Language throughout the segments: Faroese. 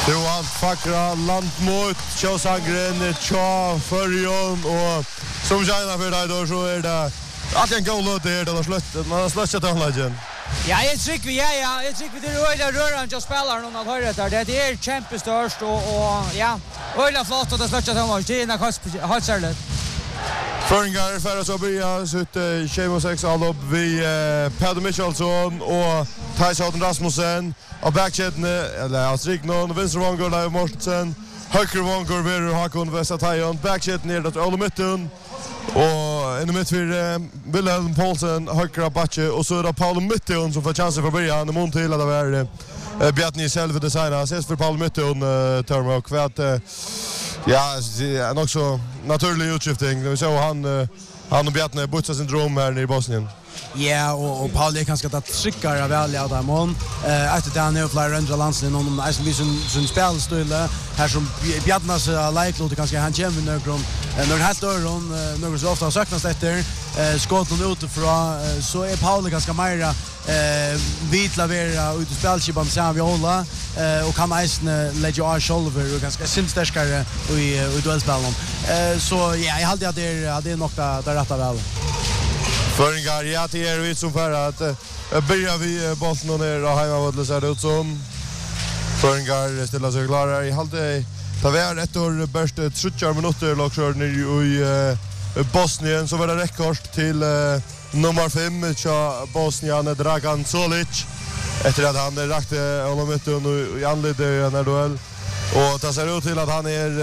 Det var allt fackra landmot, Tjåsangren, Tja, Förjon och som tjejna för dig då så är det att en goal ut där då man har släckat anläggen. Ja, jag tycker vi det är rörande att spela någon av höra där. Det är kämpestörst och ja, öliga flott och det släckat anläggen. Det är en halsärligt. Föringar färdas att börja sitt Kemo 6 allop vid Peder Michelsson och Thijs Houten Rasmussen och backchetten eller Astriknon Vincent Wongor Live Mortensen höger Wongor Verur Hakon Vesatajon backchetten är det Olle Mytten och in i mittfyr Wilhelm Paulsen högra backe och så är det Paul Mytten som får chansen för början mot till att det är Bjartni själv designar ses för Paul Mytten term och kvärt ja, det är också naturlig utskiftning. Vi så han och Bjartne butsa syndrom här nere i Bosnien. Ja, och Paul är ganska att trycka väl i alla mån. Efter det han är flera andra landslin och de är som spelstil här som Bjartnas likelot ganska han kommer några helt öron några så ofta saknas efter skotten utifrån så är Paul ganska mer vitlavera ut i spelskipan sen vi hålla och kan nästan lägga av shoulder och ganska synstärskare i duellspelen. Så ja, jag hade det nog där rätta väl. Föringar, ja, det är vi som för att börjar vi bollen och ner och hemma vad ser det ut som. Föringar ställer sig klara i halvtid. Ta vär ett år bäst 30 minuter lockshort i Bosnien så var det rekord till nummer 5 till Bosnien Dragan Solic. Efter att han rakte Olomitten i anledning av den duell. Och det ser ut till att han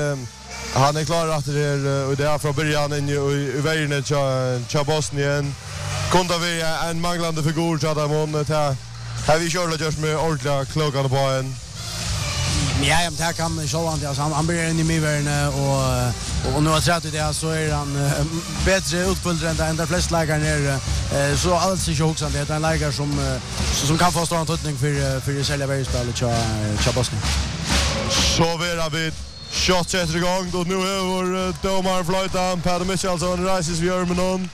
är klar att det är det från början i vägen till Bosnien. Kunde vi en manglande figur till dem här vi kör just med ordentliga klockan på en. Ja, men det kan Sjåland alltså han börjar in i midvärn och nu har sett det så är han bättre utfylld än de flesta lägare ner så alls inte också det är en lägare som kan få stor tydning för sälja världsspelet till Bosnien. Så vi shot sätter igång och nu är vår domar flöjtan Peder Michelsson reses vid Örmenon.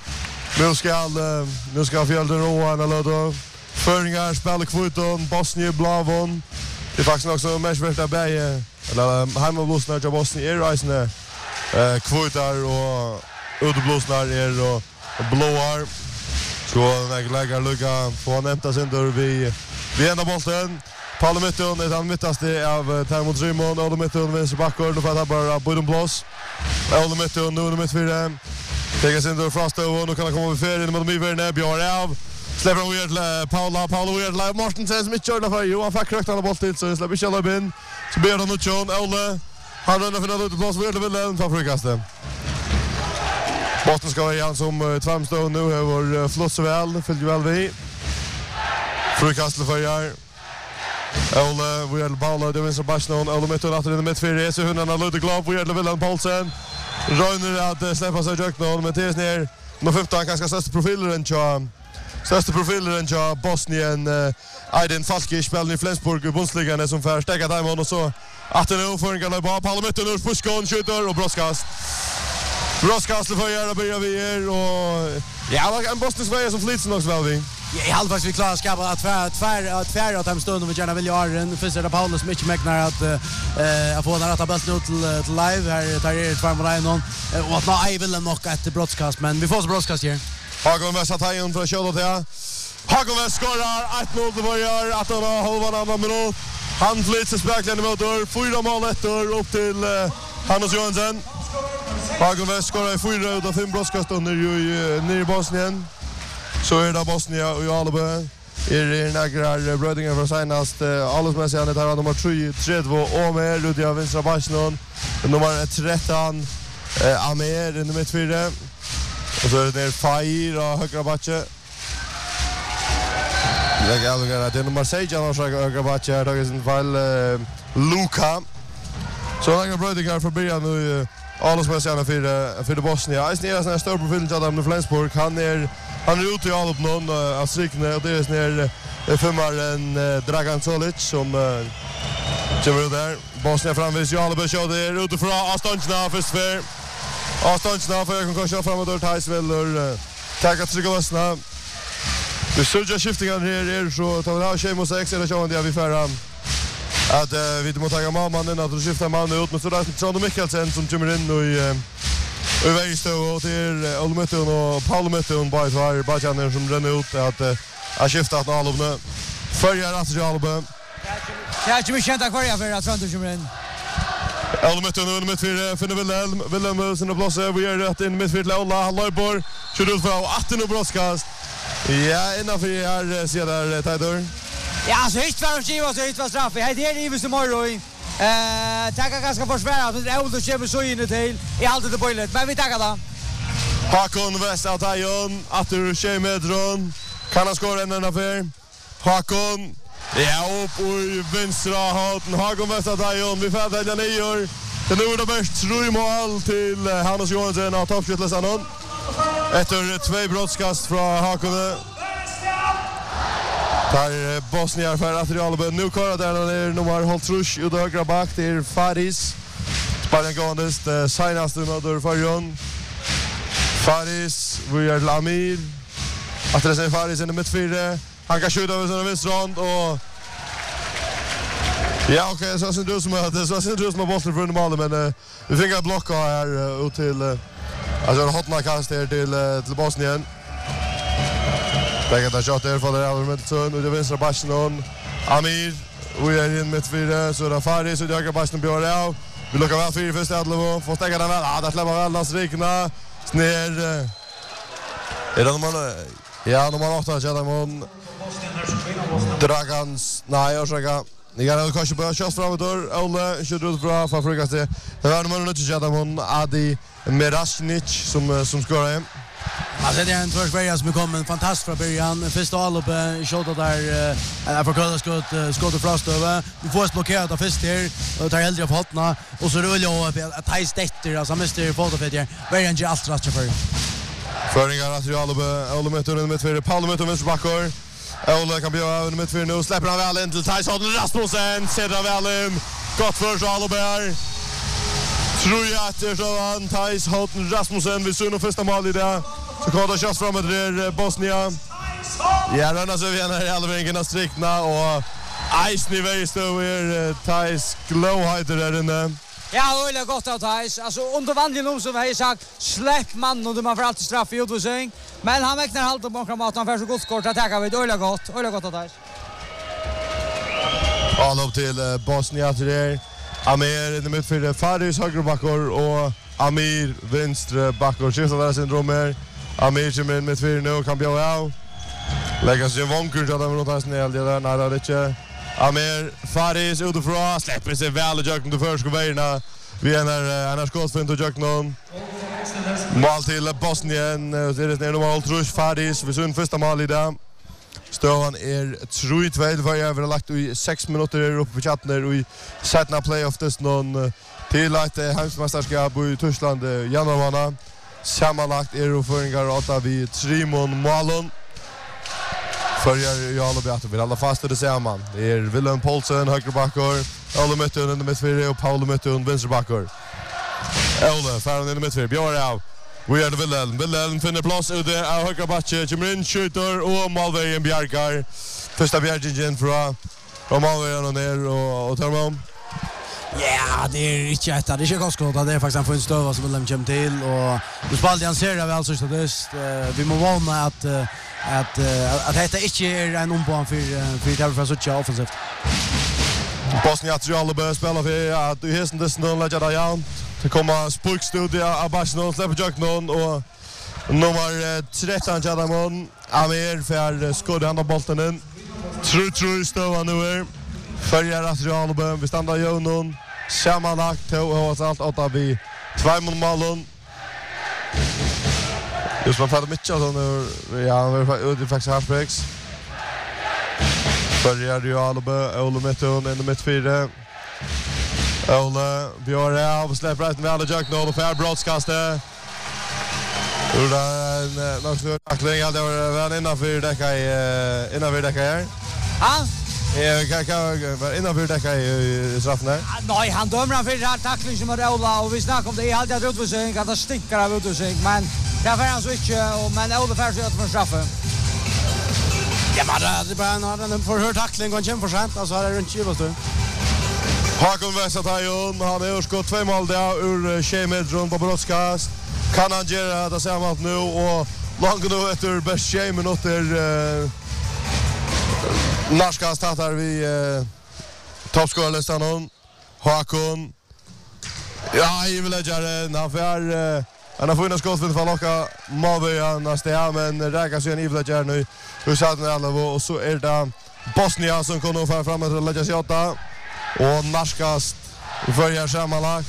Nu ska Fjälden Rohan eller då Föringar spelar kvoton Bosnien Blavon. Det är faktiskt också mest värsta bäge eller hemmablåsnar till Bosnien är reisande kvotar och uteblåsnar är och blåar. Så lägger lucka på nämnta synder vi ena bollen. Paul Mytten är han mittaste av Termot Simon och Mytten vänster backord och för att bara Bodom Blås. Olle Mytten nu mitt för Tegas in Frost och nu kan han komma för in mot Myverne Björn av. Släpper han till Paula Weird Mortensen som inte kör för Johan fick krökt alla boll till så släpper Kjell in. Så ber han mot John Olle. Han rullar för något plats Weird vill den ta frukastet. Botten ska vara igen som tvärmstånd nu över flott så väl följer väl vi. Frukastet för jag. Olle, vi har Paula, det vinner Barsnon, Olle Mytten efter in i mittfyr, så hundarna Ludde Glob, vi har Wilhelm Paulsen. Röjner att släppa sig Jöknon, men tills ner, med 15 ganska största profiler än Bosnien, Aydin Falkic, spelen i Flensburg, i Bundesligan, som får stäcka Daimon, och så att det nu får en gala bra, Paula Mytten ur Puskon, skjuter, och brottskast. Brottskast för göra börjar vi här, och ja, en bosnisk väg som flytsen också väl vi. I halvvägs vi klarar skapa att tvär att hem stund och vi gärna vill göra den för sig Paulus som inte mäknar att få den rätta bulten ut till live här tar det tvär mot någon och att nej vill nog ett broadcast men vi får så broadcast här. Hagon Vesatajon från Kjellot. Hagon West skorar 1-0 till börjar att han har halva andra minut. Han flyttar spräcklen mot 4 mål efter upp till Hannes Johansson. Hagon West skorar 4 ut av 5 broadcast nere i Bosnien. Så är det Bosnien och Alba. Är några brödingar från senast allsmässigt han tar nummer 3 och med Ludia vänstra backen nummer 13 Amer i nummer 4 och så är det Fair och högra backen. Det är nummer 6 och högra backen det är en fall Luka. Så några brödingar för början nu allsmässigt för Bosnien. Jag ser en stor profil till Adam Flensburg. Han är ute i all upp någon av strikna och det är ner femmaren Dragan Solic som kommer ut där. Bosnien framvis Jalbe kör det utifrån Astanchna först för Astanchna för jag kan köra framåt och Thijs väl tacka Trygglösna. Det surjar skiftingar här så tar vi av Kemo 6 eller så det vi förra Att vi måste ta mannen att skifta man ut med så där Trond Mikkelsen som kommer in och i vägstå och till Olmeton och Paulmeton bara var Bajaner som ränner ut att skifta att alla nu förra Rastralbe. Jag har ju känt att kvar för att Trond kommer in. Olmeton och med för Willem sin plats vi är rätt in med för Ola Hallborg kör ut för 18 och broadcast. Ja, innanför här ser där Taylor. Ja, så inte var skiva så inte var straff. Det är ju så mycket. Tacka ganska försvara för det är väl så så in till. I allt det boilet. Men vi tackar då. Hakon West av Tajon, Arthur Schemedron. Kan han skåra en affär? Hakon. Ja, upp i vänstra haten. Hakon West av Tajon. Vi får välja nior. Det nu är det bäst 3 mål till Hannes Johansson av toppskyttläsaren. Efter 2 brottskast från Hakon. Där Bosnier för att Realbe nu kör där nummer Holtrush och högra bak till Faris. Spanien gåendes senaste under förjon. Faris, vi är Lamir. Att det är Faris i mittfältet. Han kan skjuta över sin vänsterhand och ja, okej, så syns det som att bollen för normalt men vi fick en block här ut till alltså en hotna kast här till Bosnien. Begge der shot der for der Midtøen og det venstre backen Amir og er inn mittfältet så där Faris och högra backen Bjørn. Vi lukkar väl 4 första halvlek får stäcka den väl. Ja, det släpper väl Nasrikna. Snär. Är det nummer 8 Jadamon. Dragans. Nej, jag försöker. Ni kan kanske börja köra framåt då. Olle kör ut bra för frukost. Det var nummer 9 Jadamon Adi Merasnic som skorar. Alltså det är en försvarare som kommer en fantastisk från början. Första allop shot där för skott och frost över. Vi får oss blockerat av först här och tar äldre av hotna och så rullar att ta stetter alltså mister fotofet. Början ger allt rätt för. Föringar att Olle möter under mittfältet. Paul möter vänster backar. Olle kan bjöa under mittfältet nu släpper han väl in till Tyson Rasmussen. Sätter väl in. Gott för Allberg. Tror jag att det är så han Thijs Houten Rasmussen vid sin första mål i det. Så kommer det körs framåt där Bosnien. Ja, rönnar sig igen här i alla vingarna strikna och Eisni Weistö är Thijs glowhiter där inne. Ja, öliga gott av Thijs. Alltså under vanligen som jag har sagt, släpp man och man får alltid straff i utvisning. Men han väcknar halt och bakom att han får så gott skort att tacka vid öliga gott av Thijs. All upp till Bosnien till det. Amir in the midfield, Faris höger backar och Amir vänster backar. Skiftar där syndromer. Amir kommer in midfield nu, kan bjöa av. Lägger sig vonkur så att de rotar sig ner där. Nej, det är inte. Amir, Faris utifrån, släpper sig väl i jöken till förskovägarna. Vi är annars skåtfint och jöken. Mål till Bosnien, det är nummer Holtrush, Faris, vi såg första mål i det. Støvan 3-2, var jag lagt i 6 minuter uppe på chatten och i sättna playoff det någon till att hemsmästerskap i Tyskland januari. Sammanlagt förringar 8 vid 3 mål. Förjar jag alla beatar vi alla fast det ser man. Det är Willem Poulsen högerbackar, Olle möter under mittfältet och Paul möter under vänsterbackar. Olle färden in i mittfältet, Björn. Vi är Willem finner plats ute av högerbacken, kommer in, skjuter och målvägen Bjarkar. Första Bjarkingen från målvägen och ner och tar med om. Ja, det är inte ett. Det är inte gott. Det är faktiskt en full stöva som Willem kommer till och nu spalde han ser väl så just vi må vana att detta inte är en ombån för det för så offensivt. Bosnien Allberg spelar för att du hästen det snön lägger där igen. Det kommer spurkstudia av Barcelona släpper Jöknon och nummer 13 Jadamon Amir för skådde andra bollen in. Tror stöva nu är. Följer Allberg, vi stannar Jöknon. Sammanlagt och allt 8 vid 2 målen. Just man fattar mycket så nu han var ute faktiskt halfbacks. Följer Allberg, Olle Metton in i mittfältet. Olle Björn av släpper rätt med alla Jöknon och för broadcaster. Och där något för tackling hade var innanför däcka här. Ja. Kan innanför däcka i straffen där. Nej, han dömer han för tackling som är Ola och vi snackar om det i allt utvisning att det sticker av utvisning men därför han så inte och men Ola får så att för straffen. Ja, men det bara när den får hör tackling och kämpa för sent alltså har det runt 20 stund. Hakon Vesatajon, han har skott 2 mål där ur Schemetron på broadcast. Kan han göra det samma nu och långt nu efter bäst 20 minuter Narska startar vi toppscorerlistan Hakon. Ja, I vill lägga han har funnit skott för att locka Maverian nästa men räcker sig en Ivlager nu. Hur satt den alla och så är det Bosnia som kommer få fram att lägga sig åtta och Narskast börjar sammanlagt.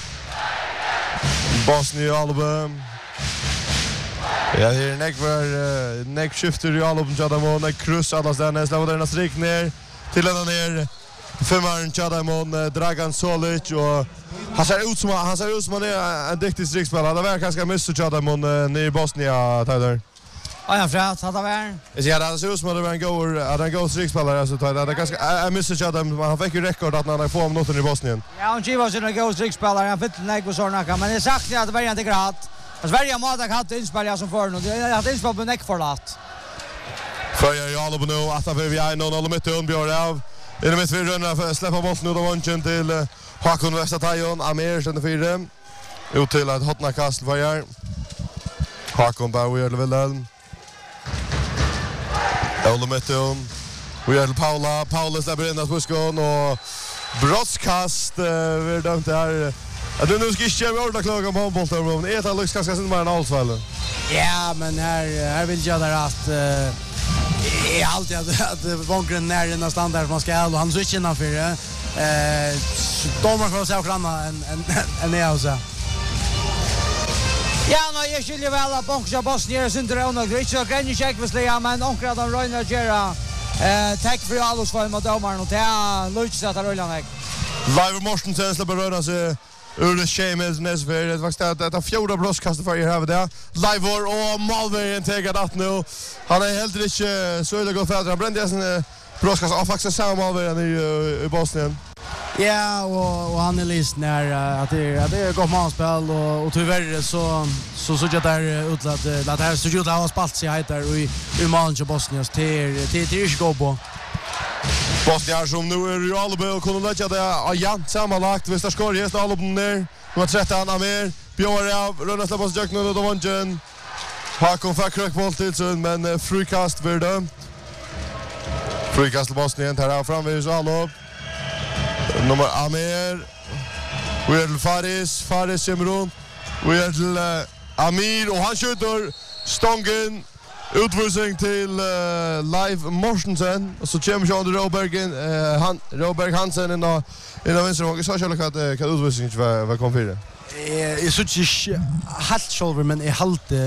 Bosnia album. Ja, det är neck skifter i album Chadamon, neck cross alla där slår den strik ner till den ner. Femaren Chadamon Dragan Solic och han ser ut som han är en duktig strikspelare. Det var ganska mycket Chadamon ner i Bosnia Tyler. Ja, frätt hade var. Ja, det ser ut som att det var en god strikspelare så Tyler. Det är ganska mycket Chadamon. Han fick ju rekord att när han får minuter i Bosnien. Ja, han gick oss en god strikspelare. Han fick nej på såna kan men det sagt att det var inte grad. Sverige måste ha haft inspelare som för nu. Det hade inspelare på neck förlat. För jag håller på nu att vi är någon mitt under av. I det mitt vi rönnar för att släppa bollen ut av vånchen till Hakon Vesatajon, Amir stände 4. Ut till att hotna kast för jag. Hakon Bauer eller Wilhelm. Ola Mitton. Vi är till Paula släpper in att buskon och brottskast vi dömt här. Jag tror nu ska inte jag ordna klaga på bollen men ett av Lux kanske inte bara en allsväll. Ja, men här vill jag där att är alltid att Wonkren när den standard man ska och han så inte innanför det. Domar får se också en är så. Ja, nu jag skulle väl att Bonka Bosnia syndrar och det är så grann check för sig men onkra de Röjna Gera. Tack för allos för med domaren och det Lutz att Röjna. Live Mortensen släpper röra sig ur det Schemes Nesver. Det var faktiskt att fjärde brostkastet för er här där. Live och Malvern tar det nu. Han är helt inte så det går för att han brände sin brostkast och faktiskt samma Malvern i Bosnien. Ja, och han är list när att det är gott manspel och tyvärr så jag där utlat att här så ju har spalt sig här i Malmö och Bosnien till inte gå på. Bosnien som nu är ju alla och kunna lägga det ja sammanlagt visst skor just alla på ner. Nu 13 Amir Björn av runda släppa sig nu då vann. Hakon fick krökboll till så men frikast blir det. Frikast till Bosnien tar fram vi så alla. Nummer Amir. Vi är till Faris kommer runt. Vi är till Amir och han skjuter stången. Utvisning till Live Mortensen och så kommer Jean Roberg Hansen in av vänster och så skulle kan utvisning vad kom för det. Jag så inte halt shoulder men jag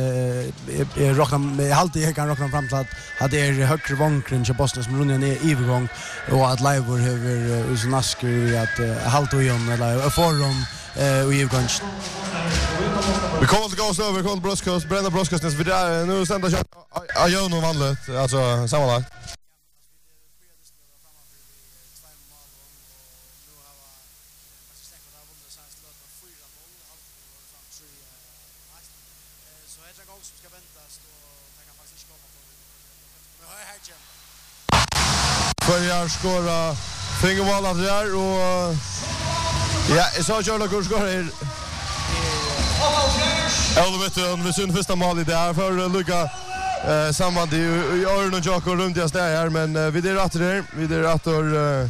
kan rockna fram till att det är högre Wonkren i Boston som runnen är i gång och att Live har så nasker att halt och igen eller forum och i gång. Vi kommer att gå så över Cold Broskos, brända Broskos nu ständer jag gör nog vanligt, alltså sammanlagt. För skora fingermål att där och ja, så kör det kurs går här. Elveton vi syns första mål i där för Luka samband i Örn och Jakob runt jag står här men vi det åter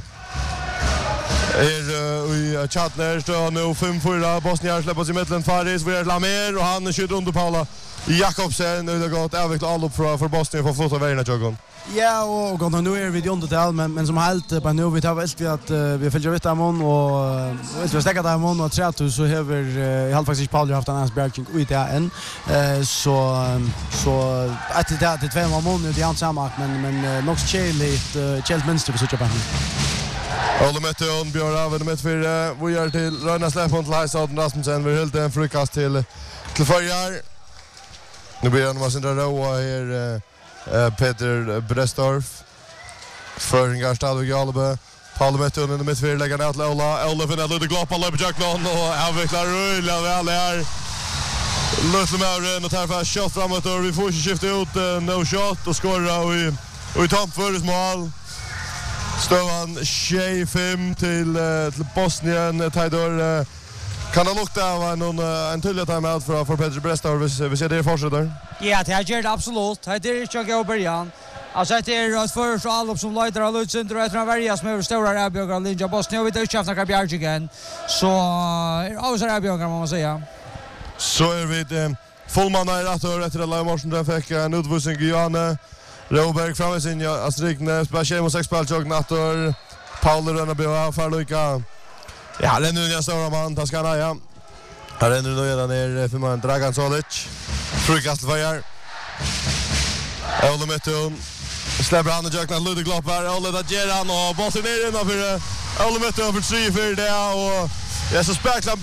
i Chatler står nu 5-4 Bosnien släpper sig mitten Faris vi är Lamer och han skjuter under Paula Jakobsen nu det går över till all upp för Bosnien för fota vägarna Jakob. Ja, och går nu är vi i undertal men som helt på nu vi tar väl att vi följer vet amon och vi stäcker där amon och 30 så har i alla fall Paul haft en ansberging ut där än så att det är 2 månader det är samma men nog Chelsea Minster för så på. Ola Mitton Björn av med för vi gör till Röna Släppon till Heisaden Rasmussen vi höll en frukast till förjar. Nu blir han måste dra här Peter Brestorff Föringarstad och Galbe Paul Mitton i mittfältet lägger ut Ola finner lite glopp på Jack någon och avvecklar rulla väl här Luttle Mauren och tar fast shot framåt och vi får skifta ut no shot och skora och i tomt för mål Stövan 6-5 till Bosnien. Tajdor kan han lukta av en tydlig timeout för Pedro Bresta vi ser det fortsätter. Ja, det gör det absolut. Det är inte jag början. Alltså det är ett först allop som leder av Lutsen och efter varje som är stora Arbjörgar Linja Bosnien och vi tar ut några Bjärg igen. Så avsar Arbjörgar man säga. Så är vi fullman i rätt efter att Live Motion den fick en utvisning i Johanne. Roberg framme sin Astrikne spelar mot 6 speljobb natter. Paul Rönneby för Luka. Ja, det är nu jag står man Taskana ja. Här är nu redan ner för man Dragan Solic. Frukast för Olle Metton. Släpper han och Jökna Ludde Gloppar. Olle där ger han och bollen ner innanför Olle Metton för 3-4 där och ja, så speklar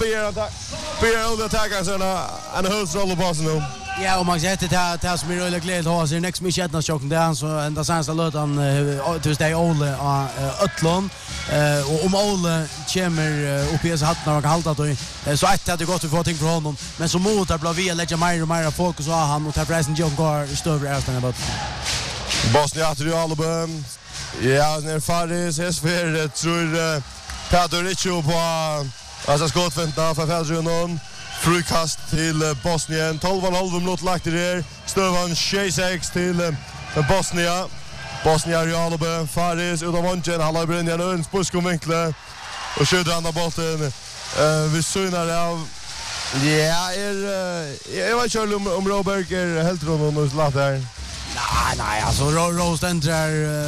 Ber Olle attackar såna en husroll på passen nu. Ja, och man säger det som är really glädje ha sig next mycket att chocken där så ända sen så låt han till steg Olle Ötlund och om Olle kommer upp i så hatten och halta då så att det gått att få ting från honom men så mot där blir vi lägga mer och mer fokus på han och tar pressen John går stöver efter about Bosnia att album. Ja, när Faris Hesfer tror Pedro Richo på alltså skottfänta för Fältrunon. Frukast till Bosnien. 12,5 minuter lagt i det. Stövan 6 till Bosnia. Bosnia Realbe. Faris ut av manchen. Han har brunnit en spuskomvinkle. Och skjuter andra bollen. Vi synar av. Ja, jag vet inte om Roberg helt runt och slatt här. Nej, alltså Rose ändrar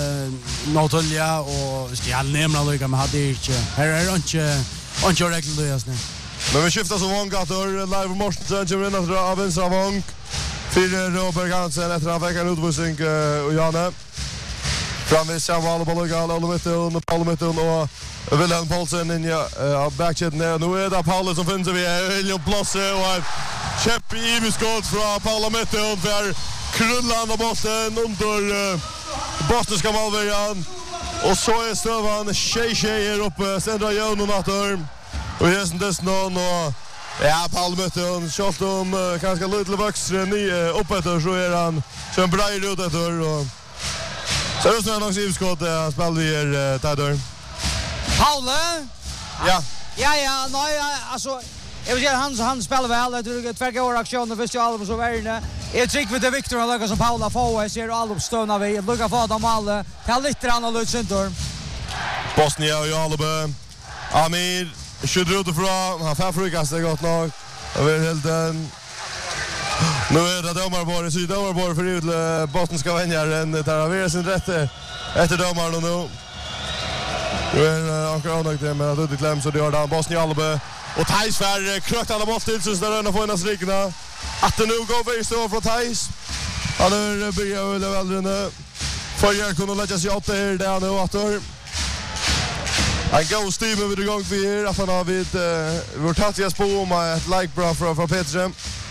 Notolja och Stian nämna lika med hade inte. Här är inte rätt lös nu. Men vi skiftar som vångator. Live Morsen kommer in att av vänstra vång. För Robert Hansen efter en vecka utvisning och Janne. Framvis Samuel Bollegal, Paul Mitton och Wilhelm Paulsen in i backchecken. Nu är det Paul som finns vid William Plosse och en käpp i skott från Paul Mitton för krullan av bollen under bosniska målvärjan. Och så är Stövan tjej uppe. Sendra Jönu natter. Och just det någon och ja, Paul Mitton skott om ganska lite vuxen uppe där så är han så en bra ut där och så är det nog också skott spelar vi där. Paul? Ja. Ja, nej, alltså jag vill han spelar väl. Det är tvärga år aktion och första album så värre. Jag tycker vi det Victor har lagt som Paula få ser alla stöna vi lukar få dem alla. Ta lite grann och Lutsentor. Bosnia och Albe. Amir skjuter utifrån. Han får frukast det gott nog. Över helden. Nu är det domarborg, syddomarborg för ut bosniska vänjaren. Där har vi sin rätt efter domaren nu. Nu är akkurat det med att utkläm så det gör han Bosnia Albe. Och Thijs för krökt alla boll till så där får ena strikna. Att det nu går vi så från Thijs. Han är börjar väl äldre. För kunna lägga sig åt det där nu åter. En god Steven vid igång vi här. Att han har vårt tattiga spår om ett like bra från Petrem.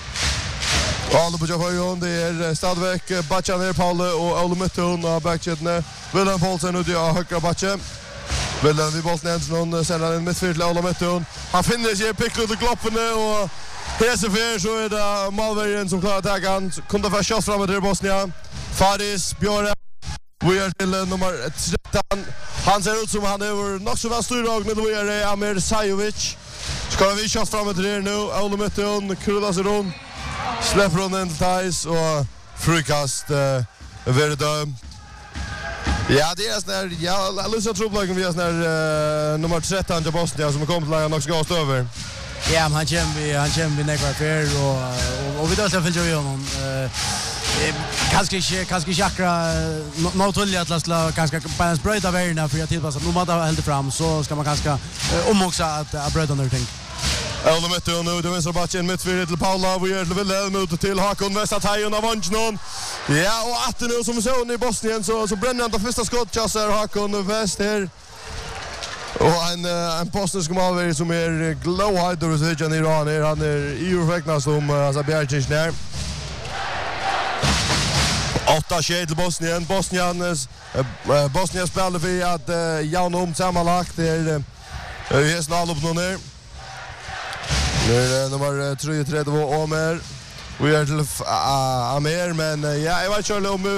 Och alla på Jafarion, det är Stadväck, Batchan här, Paul och Olle Mitton och backchetten. Wilhelm Paulsen ut i högra Batchen. Wilhelm vid bollen Ensson, sen en mittfyrt till Olle Mitton. Han finner sig i picklet och kloppene och Hesefär så är det Malvärjen som klarar attacken. Kunde få skott framåt till Bosnia. Faris, Björre. Vi är till nummer 13. Han ser ut som han är nog så väl styrrag med vi är Amir Sajovic. Ska vi skott framåt till nu. Olle Mitton krullar sig runt. Släpper hon in till Thijs och frukast över dömt. Ja, det är sån här, jag lyssnar troblöken vi är sån här nummer 13 till Bosnia som kommer till lägen också gått över. Ja, men han kommer vid nekvar fer och vi dösar följer ju honom. Kanske inte akkurat något tulliga att kanske bara spröjta världen för att tillpassa. Nu måste jag helt fram så ska man kanske omockså att bröda några ting. Olle Mitton nu, det vinstra batchen mittfyrt till Paula, vi är till Wilhelm ut till Hakon Vestatejon av Vansjnon. Ja, och att nu som vi såg i Bosnien så bränner han det första skottchassar Hakon Vest här. Och en bosnisk målvärd som är glowhide och så i Iran här. Han är EU-fäckna som alltså Bjärkins när. 8-6 till Bosnien. Bosnien spelar för att Jan om sammanlagt är hästen all upp någon här. Nu är nummer 33 Omer. Vi är till Amir men ja, jag vet inte om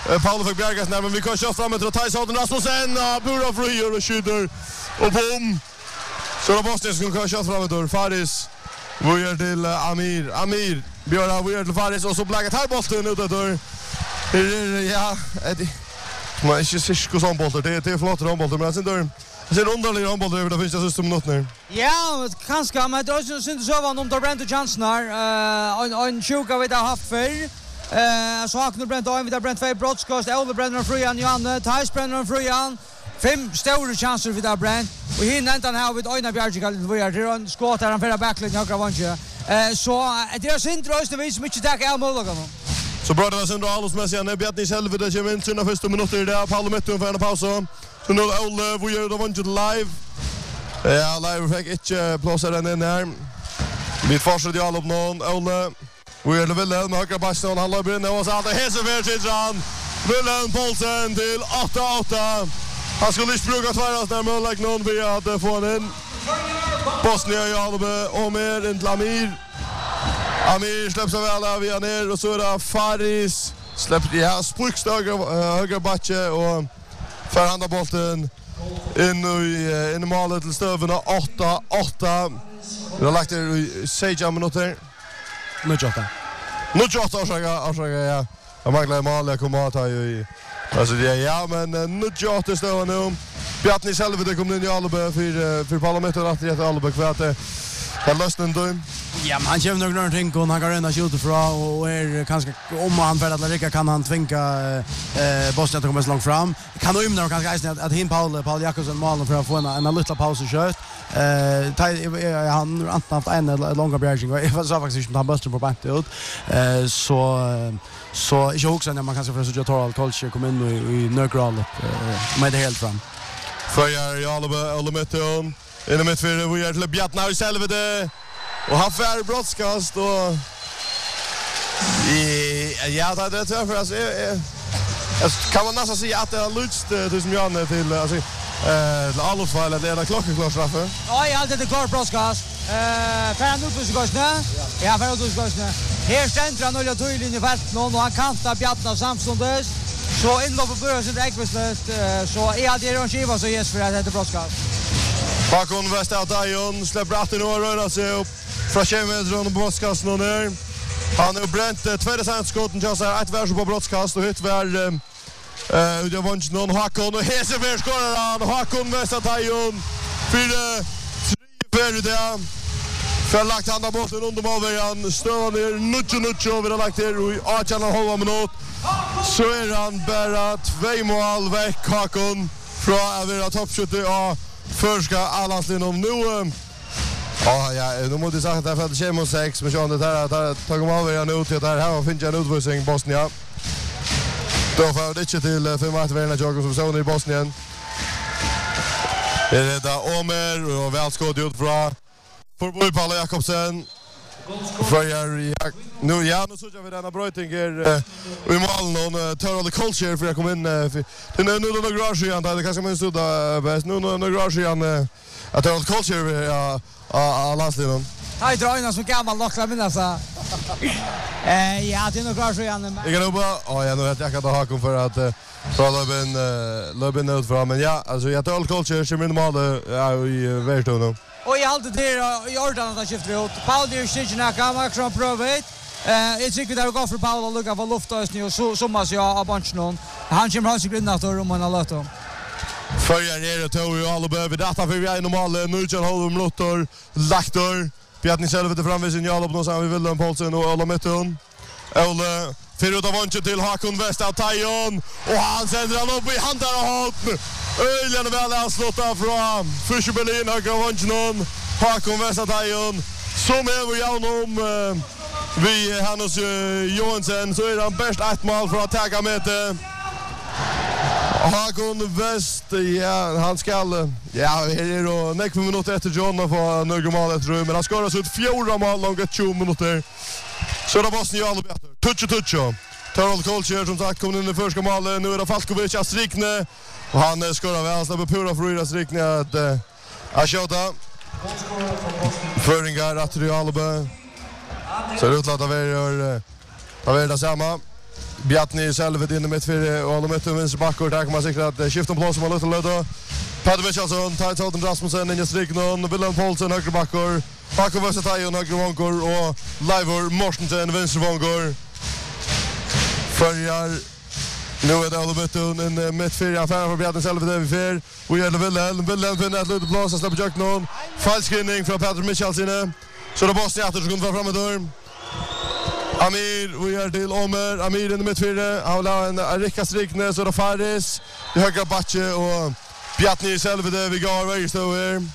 Paolo fick bjärgas när men vi kan köra fram till Tyson Rasmussen. Pura frier och skjuter. Och bom. Så då Bosnien ska kunna köra fram till Faris. Vi är till Amir. Björna vi är till Faris och så blägget här bollen ut där. Ja, men inte så som bollar. Det är flott rambollar men sen då. Det är underlig rambollar över det första sista minuten. Ja, kanske men det är synd så var de Brent Johnson här. En sjuka vi har haft för. Så har Knut Brent och vi har Brent Fay Broadcast, Ole Brennan Fröjan Johanne, Thijs Brennan Fröjan. 5 stora chanser vi där Brent. Och hinner inte han vid Øyna Bjargigal vi är det en skott där han förra backline högra vänster. Så det är synd röst det visst mycket tack är mål. Så bra det var synd Alos Messi han Bjarni själv det kommer in sina första minuter där Paolo Metton för en paus. Så nu Ole vi gör det vanligt live. Ja, live fick inte plåsa den in här. Vi fortsätter ju all upp någon Ole. Vi är väl med högra backen han lägger in och så att det är Verchitran. Wilhelm Paulsen till 8-8. Han skulle inte bruka tväras när man lägger någon vi hade fått in. Bosnia i Albe och mer in till Amir. Amir släpps av alla via ner och så är det Faris. Släpper sprukst högra backe och förhandlar bollen in i målet till Stöven 8-8. Vi har lagt det i 6 minuter. Nu 8. Nu 8 orsaka ja. Jag manglar mål jag kommer att ta ju. Alltså det ja men nu 8 står nu. Bjarni själv det kommer in i Albe för parlamentet att det Albe kvart det. Han lösnar då. Ja, men han kommer nog någonting och han kan rena skjuta från och är kanske om han för att Rickard kan han tvinga Bosnien att komma så långt fram. Kan nog imna kanske att hin Paul Jakobsen målen för att få en liten paus och kött. Han har haft en långa bjärgning och jag sa faktiskt att han böster på bandet ut. Så jag också när man kanske för så jag tar all culture kommer in i Nökral med det helt fram. För jag Alle Metton in i mittfältet vi är till Bjartnar i Selvede. Och han får broadcast och ja det är för alltså kan man nästan säga att det har lust det som Janne till alltså alla fall det är klockraffe. Ja, jag hade det klar broadcast. För nu på skåsna. Ja, för nu på skåsna. Här ständer han och tydligen i fältet och han kantar Bjartnar samstundes. Så inlopp på början så räkvistlöst så är det en skiva så ges för att det broadcast. Bakon Westad Dion släpper att nu röra sig upp. Från Kemedron och broadcasten och ner. Han har bränt tvåde sandskotten till sig ett vers på broadcast och hit var det var inte någon Hakon och Heseberg skorar han. Hakon Westad Dion för 3-4 där. För lagt han där bollen under målvägen. Står ner vi har lagt det i 18,5 minut. Så är han bara 2 mål väck Hakon från att vara toppskytte och förska Allanslin om nu. Ja, nu måste jag säga att det är för att det kommer 6, men så där tar de av ut till där här och finns en utvisning Bosnien. Då får det inte till 5-1 Verna Jogos som såg i Bosnien. Det är där Omer och välskott ut från Förboy Paolo Jakobsen. Frejar nu så jag vid denna brötning i mål någon total culture för att komma in det nu några garage igen där kanske man stod bäst nu några garage igen att total culture ja Lanslin. Hej drar som gammal nog att minnas. Ja, det är nog garage igen. Jag kan bara ja nu vet jag att ha kom för att Löben ut fram men ja alltså jag total culture som minimal i värsta nu. Och jag hade det i ordan att skifta ut. Paul det är stigen kan man kan prova det. Jag tycker det går för Paul att lugga för luftös nu och så måste jag ha bunch någon. Han kommer ha sig grinat och man har låt dem. Förra ner och ju alla behöver data för vi är normala nu kan hålla minuter laktor. Bjarni själv det fram vid signal på någon som vi vill den Paulsen och alla Metton. Eller för ut av vanche till Hakon Westad Tajon och han sänder han upp i handen och hårt. Öjlen väl har slått av från Fischer Berlin och vanche någon Hakon Westad Tajon som är vi genom vi Hannes Johansson så är han bäst ett mål för att ta med det. Hakon West ja han ska ja det är då nästa minut efter John och få några mål efter men han skorar så ut 4 mål långt 20 minuter. Så det var snö alla bättre. Touch. Total culture som sagt kommer in i första målet. Nu är det Falkovic att strikne och han skorar väl så på pura Frida strikne att skjuta. Föringar att Realbe. Så det utlåta vi gör det samma. Bjartni själv inne mitt för och alla möter vänster back och där kan man säkert att skifta plats med lite löda. Peter Michalsson, Tolton Rasmussen in i striken och Willem Paulsen höger backor. Backor vs. Tajon höger vankor och Leivor Mortensen vänster vankor. Förjar nu är det alla möten in mitt för affär för Bjartni själv där vi för. Och gäller Willem finner ett litet plats att släppa jack någon. Falskrinning från Peter Michalsson. Så det Bosnia att skulle vara framme där. Amir, vi är till Omer. Amir in i mittfältet. Han har en Rickard Strikne, så det Faris. I högra batche och Bjartni själv där vi går väg står här.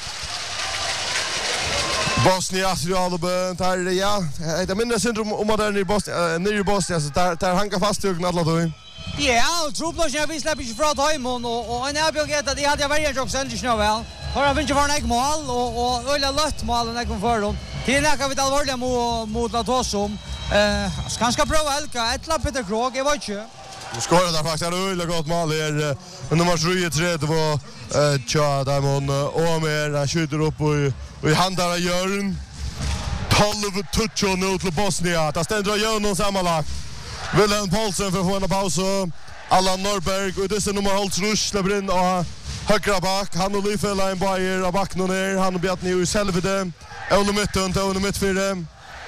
Bosnia Astrialben tar det ja. Det minns syndrom om att där i Bosnia, nere i Bosnia så där hankar fast i ögonen alla då. Ja, troblosen vi släpper inte från Heimon och en avbjörget att det hade jag varje också inte snö väl. Har han inte för en mål och ölla lätt mål när kom för dem. Till när kan vi allvarliga mot Latosum. Kanske prova Elka, ett lapp Peter Krog, jag vet inte. Nu skorar där faktiskt ölla gott mål här. Nummer 3 det var Tja Damon Omer han skjuter upp och i handar av Jörn. 12 touch nu till Bosnia. Där ständer Jörn och sammanlagt. Willem Paulsen för att få en paus. Allan Norberg och det är nummer Holtz Rush släpper in och högra back. Han och Lyfela en bajer av backen ner. Han och Bjartni i selvide. Ola mitten till Ola mittfyrre.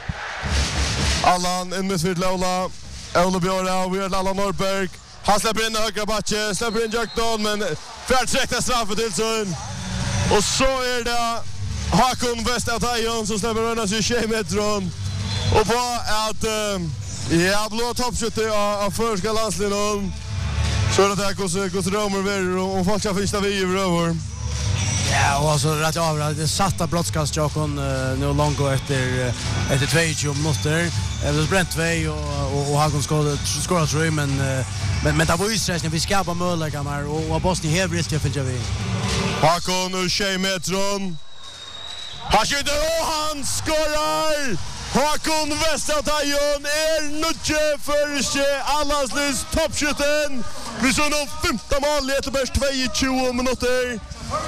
Allan in mittfyrre Ola. Ola Björra och vi har Allan Norberg. Han släpper in högra backe. Släpper in Jack Dawn men färdsträckta straffet till Sund. Och så är det Hakon Westatajon som släpper rönna sig 20 meter. Och på att ja, blå toppskytte av förska landslinjen. Så är det där hos Romer Verre och folk ska finna vi över. Ja, och alltså rätt av det satta brottskast Jakon nu långt efter 22 minuter. Det bränt 2 och Hakon skårar tror jag men det var ju stressning vi skapar möjligheter och Bosnien helt risk för vi. Hakon och 20 meter. Han skjuter och han skårar! Hakon Westatajon nutje för allanslys toppskytten. Vi så nu 15 mål efter bäst 22 minuter.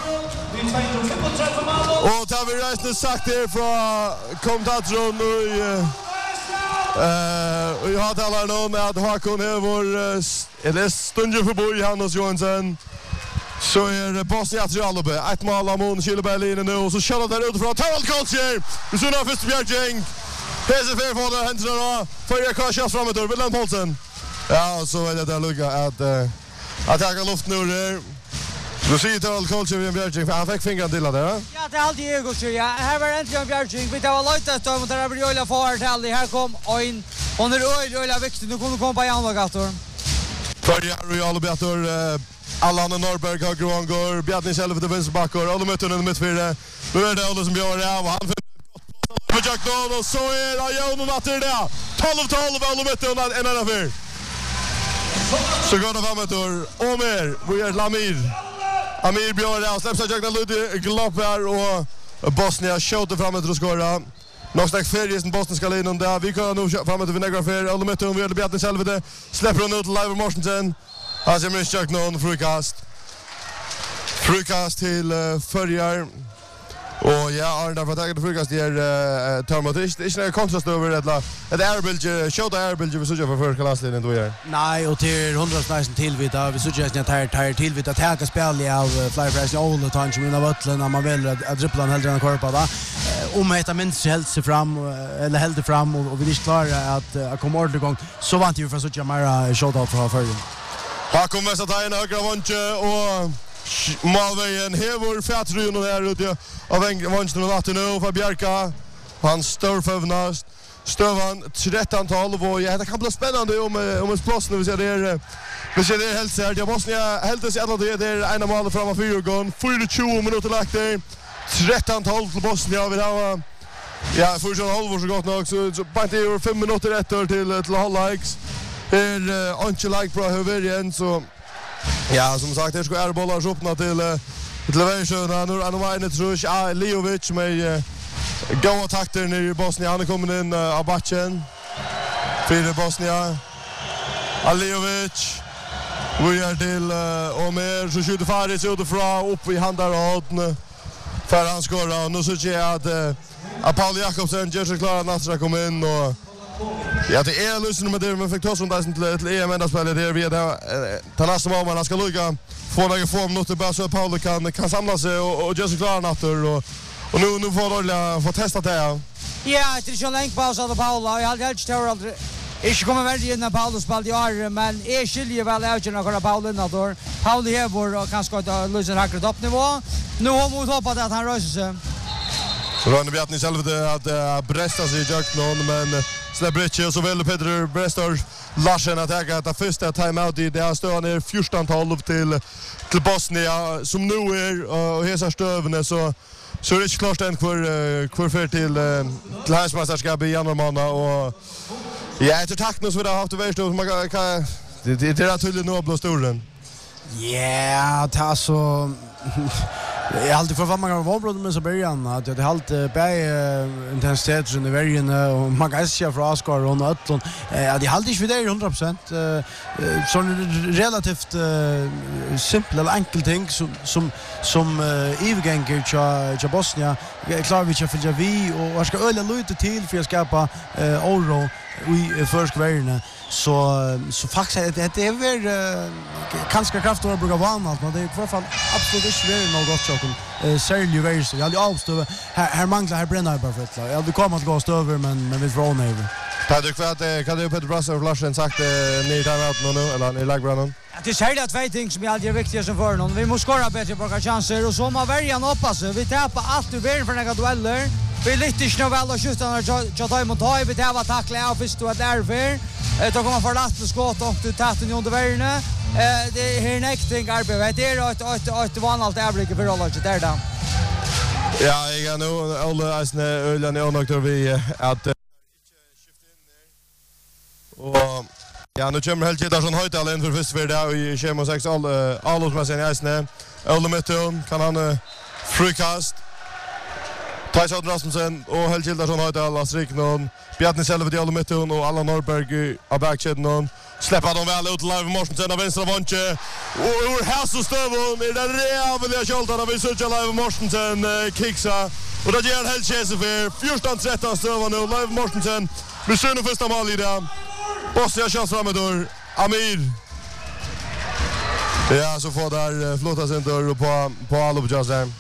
Och tar vi resten sagt här från kommentatorn och jag talar någon att Hakon är vår stunden förbi Hannes Johansson. Så är det Bosnia Atrialobe. Ett mål av Mon Kileberlin nu och så kör det där utifrån. Tarald Koltjer. Vi så nu först Björking. PSV får det händerna då. Förra karsas framåt ur Willem Paulsen. Ja, så är det där lugga att ta luft nu där. Du ser Tarald Koltjer vid Björking. Han fick fingran till där. Ja, det är alltid jag också. Ja, här var äntligen Björking. Vi tar lite stund mot det här blir öliga fartal. Här kom en. Hon är öliga viktig. Nu kommer komma på Janvagator. Förra Royal Beator Allan Norberg har Grångård, Bjartni själv till vänsterbackor, alla möter under mittfyrre. Nu är det Olle som gör det av och han för Jack Dawn och så är det Jon och Natter där. 12-12 alla möter under en annan fyr. Så går det framåt Omer, vi är Lamir. Amir Björn där, släpps av Jack Dawn glopp här och Bosnia skjuter framåt och skårar. Någonstans färgen bosniska linjen där. Vi kan nu framåt till Vinegar för alla möter vi är Bjartni själv det. Släpper hon ut till Leivor Mortensen. Han ser minst jag någon frukast. Frukast till förjar. Och ja, Arne för att ta frukast är termotisch. Det är inte kontrast över ett airbilge, showta airbilge vi såg för första landslinjen då är. Nej, och till 100 nice tillvita. Vi såg just när tar tillvita täcka spel av flyfresh all the time som av vattnet när man vill att dribbla en hellre än korpa då. Om heter minst hälsa fram eller helt fram och vi är klara att komma ordentligt igång. Så vant ju för så att Mara showta från förgen. Hakon Westatajon högra vänster och Malvejen hevor fätrun och där ute av vänster och natten nu för Bjärka. Han står förvnast. Stövan 13-12 och ja, det kan bli spännande om ett plats när vi ser det. Vi ser det helt säkert. Bosnia helt sig alla det är ena mål framåt 4 gång. 24 minuter lagt där. 13-12 till Bosnia vi har. Ja, första halvår så gott nog så bara det 5 minuter efter till halvleks. Inte like bra över igen så ja, som sagt det ska är bollar öppna till Levershöna nu Anomaine Trush Leovic med goda takter ner i Bosnien han kommer in av batchen för Bosnien Leovic vi är till Omer så skjuter Faris utifrån upp i handar och för han skorar och nu så ser jag att Paul Jakobsen gör sig klar att Nasra kommer in och Ja, det är lösen med det men fick ta som där till EM-spelet där vi tar nästa mål man ska lucka få några form något bara så Paul kan samla sig och just klara natter och nu får testa det. Ja, det är ju länge paus av Paul. Jag hade helt stört aldrig. Ikke kommer veldig inn av Paulus spalt i år, men jeg skiljer vel avgjørende akkurat Paul innador. Paul hever og kanskje har løser akkurat toppnivå. Nå har mot hoppet at han røser seg. Rønne Bjartni selv at Bresta sig i jøkken, men släpper inte och så vill Peter Brestor Larsen att ta det första timeout i det står ner 14-12 till Bosnia som nu är och hesa stövne så är det inte klart än kvar för till Heinsmästerskap i januari månad och ja, efter tackna så vi har haft det värsta man kan det är tydligt nu att blå stolen. Ja, det är så jag alltid för vad man har varit med så början att det har alltid intensitet i världen och man kan se från Oscar och Ötlund att det har alltid inte för 100% så relativt simpel eller enkel ting som övergångar till Bosnia klarar vi inte att följa vi och ska öla lite till för att skapa oro i förskvärna så faktiskt det är väl kanske kraftigt att bruka vanligt men det är i alla fall absolut inte väl något gott chocken särskilt väl så jag hade avstått här manglar här bränner bara för att jag vill komma att gå över men vi får ordna över. Tack för att kan du Peter Brasser Larsen sagt ni tar nu eller ni lägger någon. Det är särskilt två ting som är alltid viktiga som för någon. Vi måste skåra bättre på chanser och så må värjan hoppas. Vi tappar allt ur världen för några dueller. Vi lyfter inte väl och skjuter när jag mot höj. Vi tar tackla av först och därför. Då kommer för lätt skott och du tätt i under världen. Det är en äkting arbete. Det är ett vanligt överblick för alla där då. Ja, jag nu alla isne öljan i onoktor vi att och ja, nu kommer helt Gitarsson Höjtal in för först för det i Kemo 6 all med sin isne. Alla Metton kan han frikast. Tyson Rasmussen och helt Gitarsson Höjtal Astrik någon Bjarni Selve i alla Metton och alla Norberg av backcheden någon släpper de väl ut live Morsensen av vänstra vånche och här så stövon är det rävliga kjoltarna vi söker live Morsensen kicksa och det ger helt chans för 14-13 stövon och live Morsensen med sin första mål i det Bosnia chans framåt Amir ja så får där flotta center på Alobjazem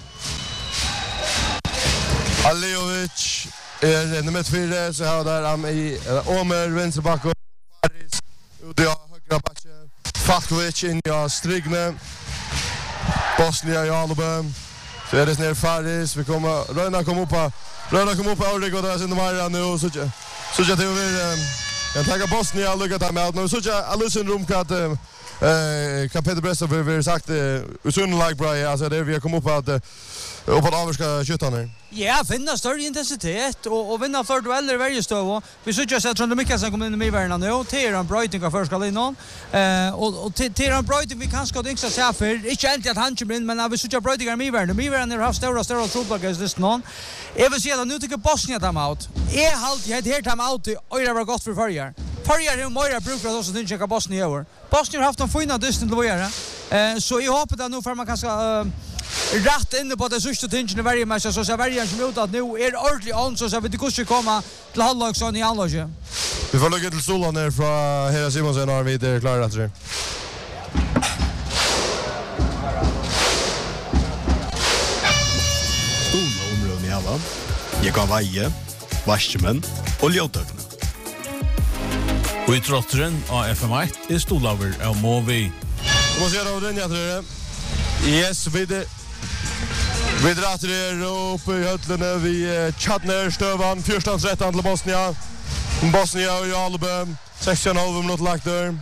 Aliovic är nummer 4 så har där Omer vänsterback och Paris och högra back Fatkovic in i Strigne Bosnia i Alobem så är det ner Faris vi kommer Röna kom upp och det går där sen de nu så jag det kan ta Bosnia lucka där med nu så jag Alusen Rumkat kan Peter Bressa vi sagt usun like Brian alltså det vi kommer upp att och på avska skjutarna. Ja, finna större intensitet och vinna för dueller i varje stöv. Vi såg ju att Trond Mikkelsen kommer in i världen nu. Teran Brighton kan förska innan. Och Teran Brighton vi kanske ska tänka sig för inte alltid att han kommer in men vi såg att Brighton är i världen. Vi världen har haft stora trubbel just någon. Jag vill säga att nu tycker Bosnia timeout. Är halt det här timeout och det var gott för förjar. Förjar hur mycket brukar det också tänka Bosnia över. Bosnia har haft en fina distans att göra. Så jag hoppas att nu för man kanske rätt inne på det sista tingen i varje match så varje som ut att nu är ordentligt on så vi det kanske komma till halvlagsson i anlaget. Vi får lägga till solen ner från Hera Simonsen har vi det klara att det. Stora områden i alla. Jag kan vaje, vaskmen och ljótökna. Och i trottren av FM1 är stolaver av Movi. Du måste göra av den, jag tror det. Yes, vi drar till er upp i höllene vi Chadner Stövan, 14-13 till Bosnia och Albe, 16,5 minuter lagt där.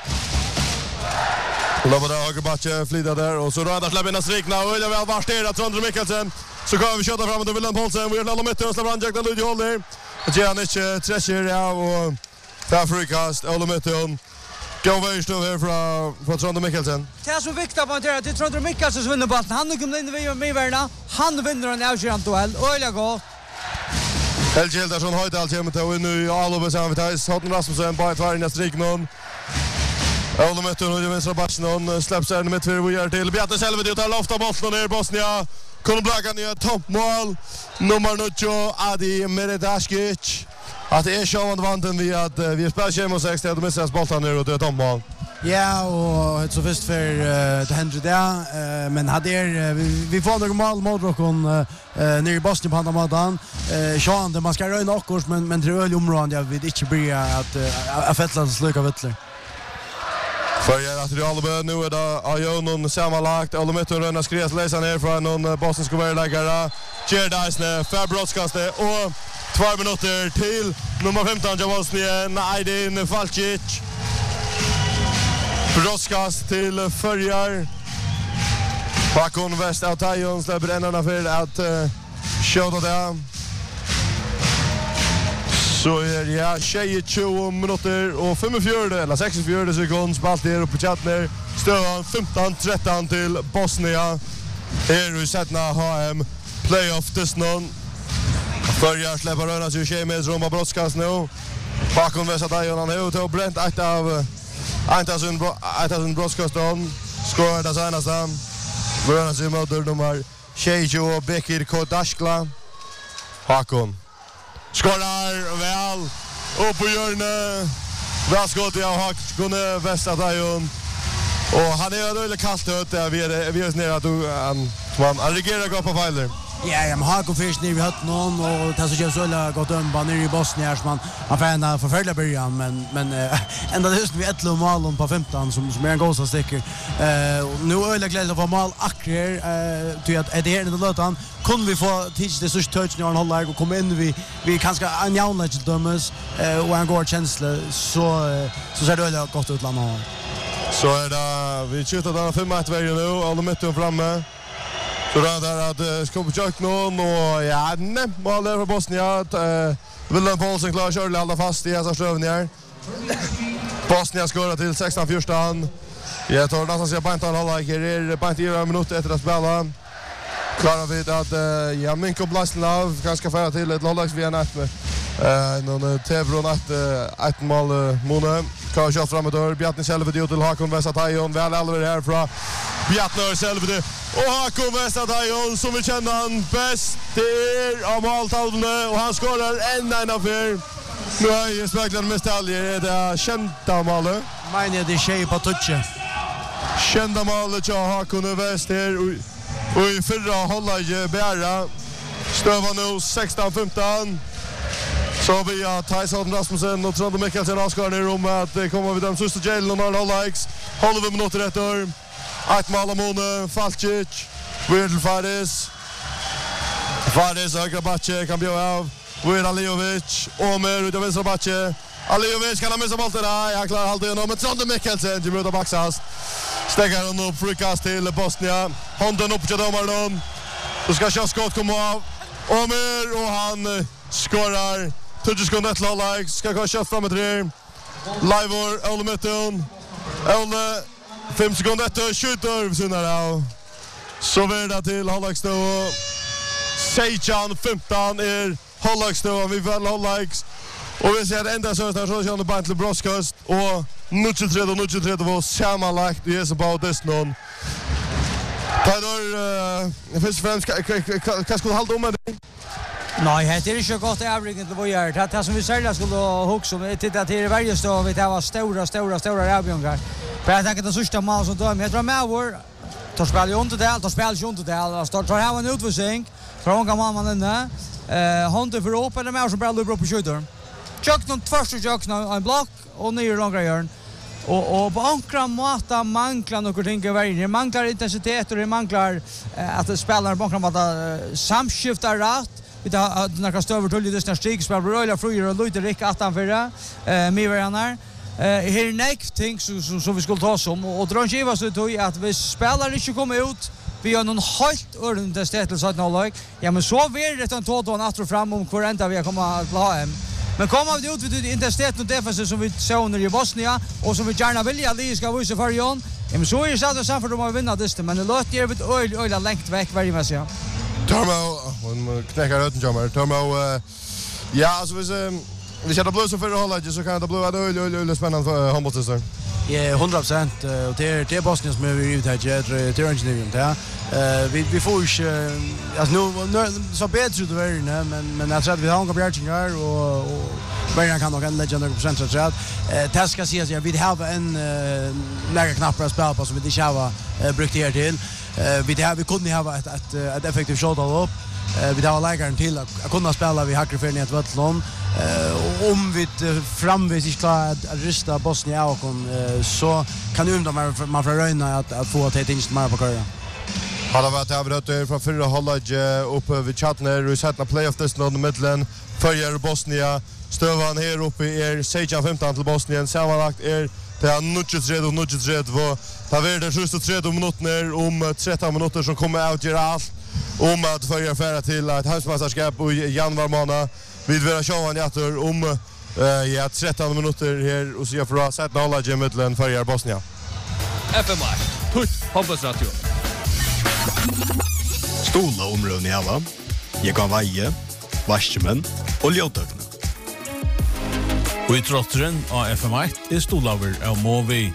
Lova där Högerbatche flyttar där och så röda släpper in strikna och det väl varsterat Trond Mikkelsen. Så kan vi köta framåt och Wilhelm Paulsen, vi har alla mitt och släpper han Jack Ludvig Holder. Och Giannis träcker ja och där frikast alla mitt Gå väl stå här från Trond Mikkelsen. Det är så viktigt att det är Trond Mikkelsen som vinner bollen. Han kommer in i med värna. Han vinner en avgörande duell. Öliga gott. Helt Gildarsson Höjtal kommer till nu i Alove samtidigt. Hotton Rasmussen på ett varje strik någon. Alla möter nu vänstra backen någon släpps här med 2 vi gör till Bjarne Selve det tar lofta bollen ner Bosnia. Kommer Blagan i toppmål. Nummer 9 Adi Meredaskic. att det är sjövande vanten vi att vi spelar 26 och missar bollen ner och det är tommål. Ja, och så först för det händer där, men hade vi får några mål mot Rockon nere i Bosnien på andra månaden. Sean, man ska röna också, men det är områden jag vill inte börja att fettla sluka vittler. För jag att Realbö nu är det Ajon sammanlagt alla mitt och röna skres läsa ner från någon bosniska värdeläggare. Gerdasne för broadcaste och 2 minuter till nummer 15 Javosnien Aydin Falcic. Broadcast till förjar. Bakon West av Tajon släpper ändarna för att köta det. Så är ja 20 minuter och 45 eller 64 sekunder spalt där uppe på chatten. Stövan 15-13 till Bosnia. Här i sättna HM playoff this någon. Förjar släpper röna sig 20 meter om broadcast nu. Bakon West av Tajon han är ute och bränt ett av Eintasen broadcaston skorar det senaste. Röna sig mot nummer 20 och Bekir Kodashkla. Hakon skorar väl upp på hjörnet. Bra skott av Hakon Vestadajon. Och han är väldigt kallt ut där vi är nere att han reagerar gott på fejler. Ja, men Hakon fisk ner vi hött någon och det så känns så gott ner i Bosnien som han fan förfölja början men ända just vi ett mål på 15 som är en goda sticker. Nu är det glädje att få mål akkurat till att det är den låten kunde vi få teach det så touch när han håller och komma in vi kanske en jävla dömes och en god känsla så ser det gott ut landa. Så är det vi skjuter den 5-1 vägen nu alla mitt framme. Så där att ska på check någon och ja, mål där för Bosnien. Wilhelm Paulsen klarar kör hålla fast i så strövningar. Bosnien skorar till 16-14. Jag tar nästan se på antal hålla i på 10 minuter efter att spela. Klarar vi att ja Minko Blaslav ganska färra till ett låglags vi natt med någon Tebron ett mål Mona. Kan köra framåt där Bjartne själv det till Hakon Vestadajon väl alldeles här från Bjartne själv det och Hakon Vestadajon som vi känner han bäst det är av måltavlorna och han skorar en affär. Nu är ju spelaren medaljer det kända målet. Men det är på touchen. Kända målet av Hakon Vester och i förra håller bära stöva nu 16-15. Så vi har Tyson Rasmussen och Trond Mikkelsen avskar i rummet att kommer vi den sista gelen och några likes. Håller vi minuter efter. Ett mål av Mone, Falcic, Virdel Fares. Fares högra backe kan bjöa av. Virdel Alijovic, Omer utav vänstra backe. Alijovic kan ha missa bollen där. Jag klarar halvdelen om. Men Trond Mikkelsen kommer ut av baxas. Stäcker hon upp frikast till Bosnia. Hånden upp till domaren. Så ska skott komma av. Omer och han skorar. 20 sekunder till alla ska gå kött fram med 3. Livor Ole Mitton. Ole 5 sekunder efter skjuter vi synar av. Så vidare till Hållax då. Sejan 15 är Hållax då. Vi väl Hållax. Och vi ser ända så här så på Bantle Broadcast och 0-3 var sammanlagt i så på det någon. Tador först främst kan skulle hålla om det. Nej, det är inte gott average till vad gör. Det som vi säljer skulle huxa om det att det är varje stå vi det var stora avgångar. För jag tänker det sista mål som då med med vår tar spel ju inte det, tar spel ju inte det. Startar här en utvisning. Från gamla mannen där. Hunter för upp eller mer som bra upp på skjuter. Chuck någon första chuck en block och ner långa hjörn. Och på ankra mata manglar något ting i vägen. Manglar intensitet och det manglar att spelarna på ankra mata samskiftar rätt. Vi har några stöver till det nästa steg spelar Royal Fruer och Ludde Rick 18 förra. Miveranar. Här next things som vi skulle ta som och dra skiva så tog att vi spelar inte kommer ut. Vi gör någon helt ordentligt ställ så att något. Ja men så vill det att ta då åter fram om hur ända vi kommer att ha hem. Men kommer vi ut vid intensitet och defensiv som vi såg under i Bosnien och som vi gärna vill att det ska visa för Jon. Ja men så är det så att de har vunnit det men det låter ju ett öl längt väck varje match ja. Tormo, hon knäcker ut en jammer. Tormo ja, alltså vi känner blåsa för hållet så kan det bli öl spännande för handbollstester. Ja, 100% och det är Bosnien som är vi ute här det är inte det. Vi får ju alltså nu så bättre det är men jag tror att vi har några bjärtingar och Bergen kan nog en lägga några procent så att det ska sägas att vi har en lägga knappar att spela på som vi inte har brukt här till. Vi kunde ha ett effektivt shot all upp. Vi har lägaren till att kunna spela vid Hackerfärden i ett Vötlån. Om vi framvis inte klarar att rysta Bosnien och så kan ju man får röjna att få ett instrument på körja. Har det varit överrötter från förra hållet uppe vid Chatner och sätta playoff testen under middelen för Bosnien. Stövan här uppe är 16-15 till Bosnien. Sammanlagt är det 0-3 och det är det sista 3 minuter om 13 minuter som kommer att göra allt om att följa färra till ett hemsmästerskap i januari månad. Vi vill köra en jätter om 13 minuter här och så jag får sätta hållet i middelen för Bosnien. FMI, tutt hoppas-radio. Stola områden i alla. Jag kan vaje, vaskemän och ljøtøkene. Og i trotteren av FM1 stolaver av Movi.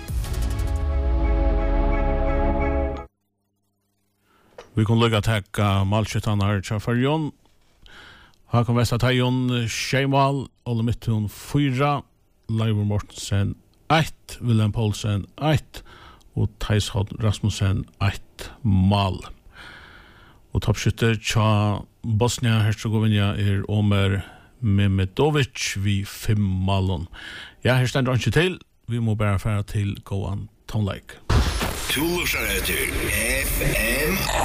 Vi kan lukka tekka malskjøttan her Tjaffarjon. Hakon Vestatajon, Sheimal, Olle Mittun 4, Leivor Mortensen 1, Willem Poulsen 1, og Theishod Rasmussen 1 mal. Og toppskytter tja Bosnia-Herzegovina Omer Mehmedovic vi 5 malen. Ja, her stender han ikke til. Vi må bare fære til gåan tonleik. Du lyssnar till FMI.